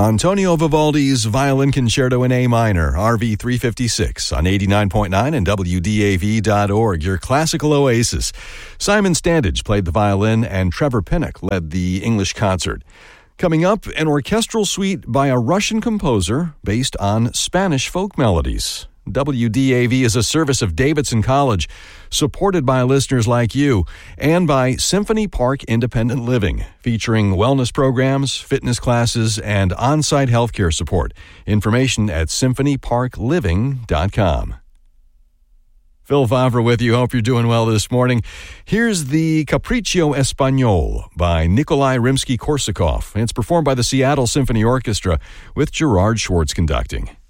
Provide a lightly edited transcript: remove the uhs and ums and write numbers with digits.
Antonio Vivaldi's Violin Concerto in A minor, RV 356 on 89.9 and WDAV.org, your classical oasis. Simon Standage played the violin and Trevor Pinnock led the English concert. Coming up, an orchestral suite by a Russian composer based on Spanish folk melodies. WDAV is a service of Davidson College, supported by listeners like you, and by Symphony Park Independent Living, featuring wellness programs, fitness classes, and on-site healthcare support. Information at symphonyparkliving.com. Phil Favre with you. Hope you're doing well this morning. Here's the Capriccio Espagnol by Nikolai Rimsky-Korsakov. It's performed by the Seattle Symphony Orchestra with Gerard Schwartz conducting.